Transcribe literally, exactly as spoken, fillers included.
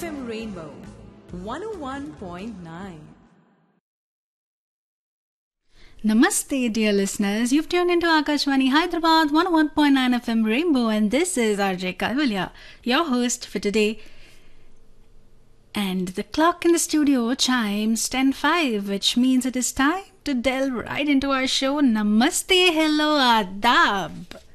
M Rainbow one oh one point nine. Namaste, dear listeners. You've tuned into Akashvani Hyderabad one oh one point nine F M Rainbow, and this is R J Kaivalya, your host for today. And the clock in the studio chimes ten five, which means it is time to delve right into our show. Namaste, hello, adab.